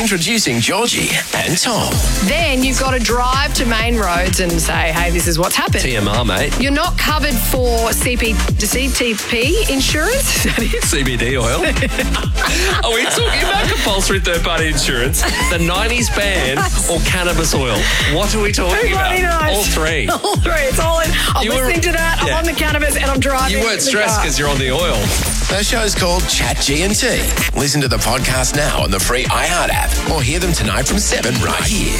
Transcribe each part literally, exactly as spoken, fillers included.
Introducing Georgie and Tom. Then you've got to drive to Main Roads and say, hey, this is what's happened. T M R, mate. You're not covered for C P, C T P insurance? Is that it? C B D oil. Are we talking about compulsory third-party insurance, the nineties ban, or cannabis oil? What are we talking about? Knows. All three. All three. It's all in. I'm You were- listening to that. Yeah. I'm on the cannabis and I'm driving. You weren't in the stressed car. because you're on the oil. The show's called Chat G and T. Listen to the podcast now on the free iHeart app or hear them tonight from seven right here.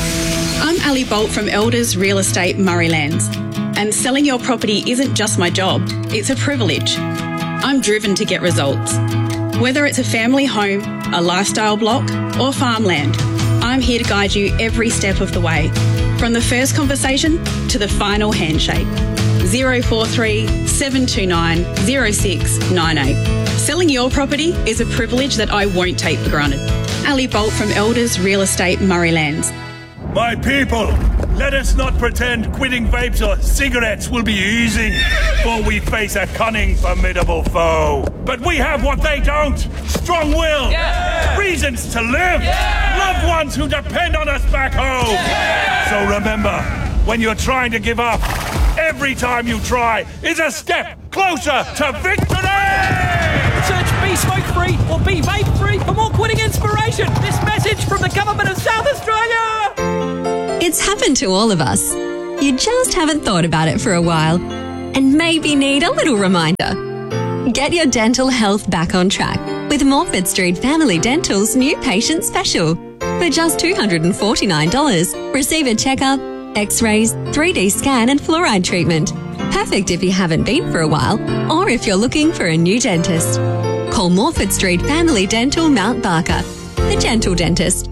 I'm Ali Bolt from Elders Real Estate Murraylands, and selling your property isn't just my job, it's a privilege. I'm driven to get results. Whether it's a family home, a lifestyle block, or farmland, I'm here to guide you every step of the way, from the first conversation to the final handshake. zero four three, seven two nine, zero six nine eight. Selling your property is a privilege that I won't take for granted. Ali Bolt from Elders Real Estate Murraylands. My people, let us not pretend quitting vapes or cigarettes will be easy, for we face a cunning, formidable foe. But we have what they don't: strong will, yeah. reasons to live, yeah. loved ones who depend on us back home. Yeah. So remember, when you're trying to give up, every time you try is a step closer to victory! Search Be Smoke Free or Be Vape Free for more quitting inspiration. This message from the Government of South Australia. It's happened to all of us. You just haven't thought about it for a while and maybe need a little reminder. Get your dental health back on track with Morford Street Family Dental's new patient special. For just two hundred forty-nine dollars, receive a checkup, x-rays, three D scan and fluoride treatment. Perfect if you haven't been for a while or if you're looking for a new dentist. Call Morford Street Family Dental Mount Barker, the gentle dentist.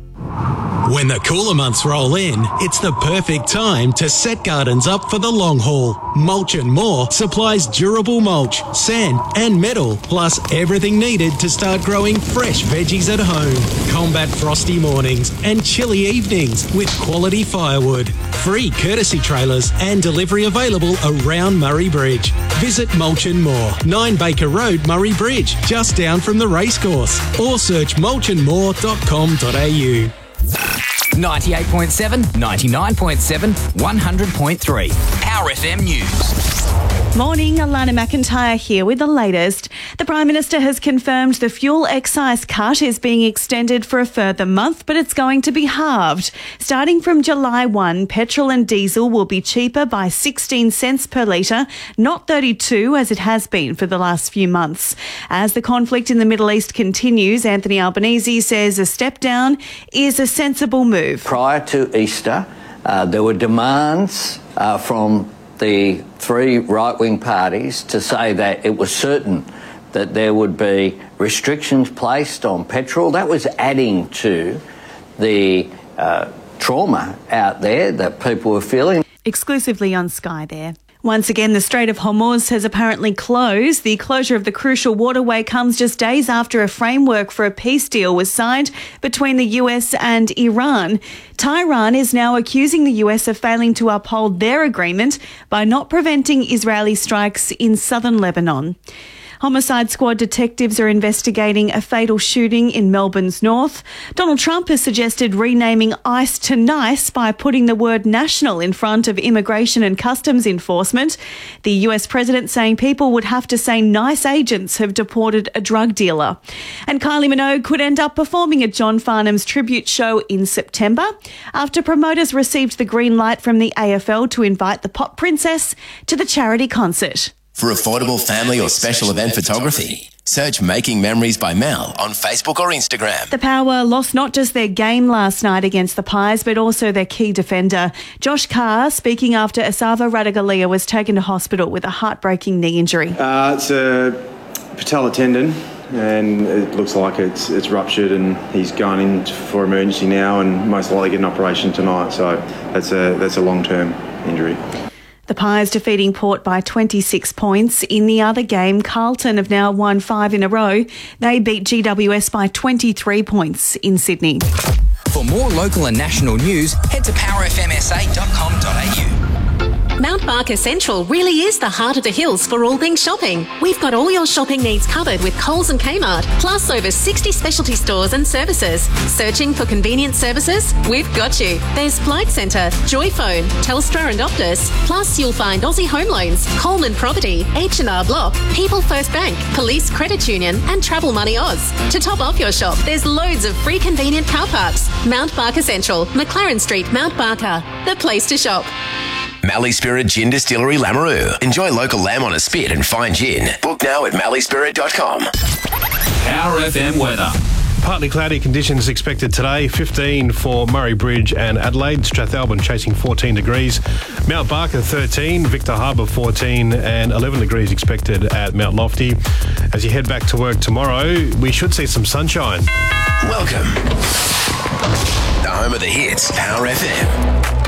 When the cooler months roll in, it's the perfect time to set gardens up for the long haul. Mulch and More supplies durable mulch, sand and metal, plus everything needed to start growing fresh veggies at home. Combat frosty mornings and chilly evenings with quality firewood. Free courtesy trailers and delivery available around Murray Bridge. Visit Mulch and More, nine Baker Road, Murray Bridge, just down from the racecourse, or search mulch and more dot com dot a u. ninety-eight point seven, ninety-nine point seven, one hundred point three. Power F M News. Morning, Alana McIntyre here with the latest. The Prime Minister has confirmed the fuel excise cut is being extended for a further month, but it's going to be halved. Starting from July first, petrol and diesel will be cheaper by sixteen cents per litre, not thirty-two as it has been for the last few months. As the conflict in the Middle East continues, Anthony Albanese says a step down is a sensible move. Prior to Easter, uh, there were demands uh, from the three right-wing parties to say that it was certain that there would be restrictions placed on petrol. That was adding to the uh, trauma out there that people were feeling. Exclusively on Sky there. Once again, the Strait of Hormuz has apparently closed. The closure of the crucial waterway comes just days after a framework for a peace deal was signed between the U S and Iran. Tehran is now accusing the U S of failing to uphold their agreement by not preventing Israeli strikes in southern Lebanon. Homicide Squad detectives are investigating a fatal shooting in Melbourne's north. Donald Trump has suggested renaming ICE to NICE by putting the word national in front of Immigration and Customs Enforcement. The U S president saying people would have to say NICE agents have deported a drug dealer. And Kylie Minogue could end up performing at John Farnham's tribute show in September after promoters received the green light from the A F L to invite the pop princess to the charity concert. For affordable family or special event photography, search Making Memories by Mel on Facebook or Instagram. The Power lost not just their game last night against the Pies, but also their key defender. Josh Carr, speaking after Esava Radaglia was taken to hospital with a heartbreaking knee injury. Uh, it's a patella tendon, and it looks like it's it's ruptured, and he's going in for emergency now, and most likely get an operation tonight. So that's a that's a long-term injury. The Pies defeating Port by twenty-six points. In the other game, Carlton have now won five in a row. They beat G W S by twenty-three points in Sydney. For more local and national news, head to power f m s a dot com dot a u. Mount Barker Central really is the heart of the hills for all things shopping. We've got all your shopping needs covered with Coles and Kmart, plus over sixty specialty stores and services. Searching for convenient services? We've got you. There's Flight Centre, Joyphone, Telstra and Optus. Plus you'll find Aussie Home Loans, Coleman Property, H and R Block, People First Bank, Police Credit Union and Travel Money Oz. To top off your shop, there's loads of free convenient car parks. Mount Barker Central, McLaren Street, Mount Barker. The place to shop. Mallee Spirit Gin Distillery, Lamoureux. Enjoy local lamb on a spit and fine gin. Book now at mallee spirit dot com. Power F M weather. Partly cloudy conditions expected today. fifteen for Murray Bridge and Adelaide. Strathalbyn chasing fourteen degrees. Mount Barker thirteen. Victor Harbour fourteen. And eleven degrees expected at Mount Lofty. As you head back to work tomorrow, we should see some sunshine. Welcome. The home of the hits, Power F M.